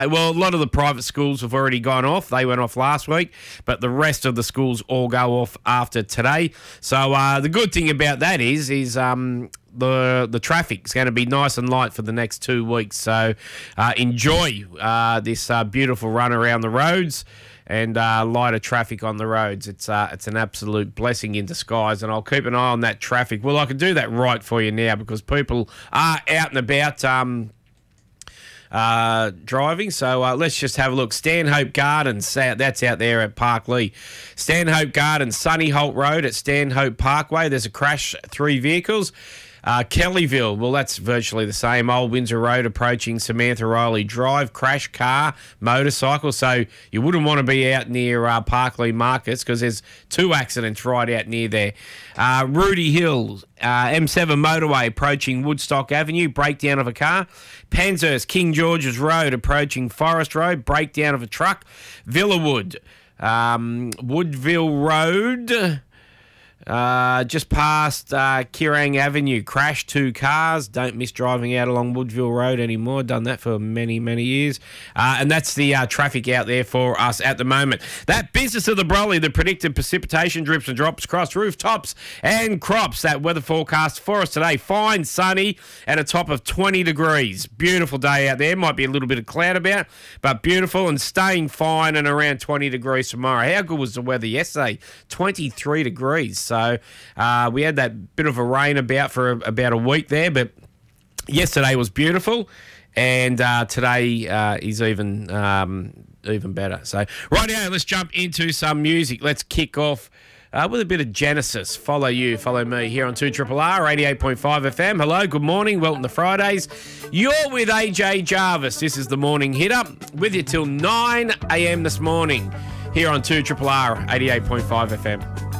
Well, a lot of the private schools have already gone off. They went off last week, but the rest of the schools all go off after today. So the good thing about that is the traffic's going to be nice and light for the next 2 weeks. So enjoy this beautiful run around the roads and lighter traffic on the roads. It's an absolute blessing in disguise, and I'll keep an eye on that traffic. Well, I can do that right for you now because people are out and about driving. So let's just have a look. Stanhope Gardens, that's out there at Parklea. Stanhope Gardens, Sunny Holt Road at Stanhope Parkway. There's a crash, 3 vehicles. Kellyville, well, that's virtually the same. Old Windsor Road approaching Samantha Riley Drive, crash car, motorcycle. So you wouldn't want to be out near Parklea Markets because there's 2 accidents right out near there. Rudy Hill, M7 motorway approaching Woodstock Avenue, breakdown of a car. Panshurst, King George's Road approaching Forest Road, breakdown of a truck. Villawood, Woodville Road, just past Kirang Avenue, crash, 2 cars. Don't miss driving out along Woodville Road anymore. Done that for many, many years. And that's the traffic out there for us at the moment. That business of the Brolly, the predicted precipitation, drips and drops across rooftops and crops. That weather forecast for us today. Fine, sunny, and a top of 20 degrees. Beautiful day out there. Might be a little bit of cloud about, but beautiful and staying fine and around 20 degrees tomorrow. How good was the weather yesterday? 23 degrees. So we had that bit of a rain about for about a week there, but yesterday was beautiful, and today is even better. So right now, let's jump into some music. Let's kick off with a bit of Genesis. Follow you, follow me here on 2RRR 88.5 FM. Hello, good morning, welcome to Fridays. You're with AJ Jarvis. This is the Morning Hit Up with you till 9 a.m. this morning here on 2RRR 88.5 FM.